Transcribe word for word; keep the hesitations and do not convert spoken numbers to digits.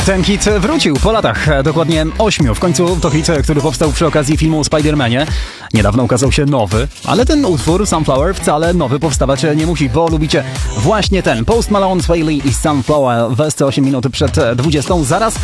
Ten hit wrócił po latach, dokładnie ośmiu. W końcu to hit, który powstał przy okazji filmu o Spider-Manie. Niedawno ukazał się nowy, ale ten utwór Sunflower wcale nowy powstawać nie musi, bo lubicie właśnie ten. Post Malone, Sway Lee i Sunflower w sto osiem minut przed dwudziestą. Zaraz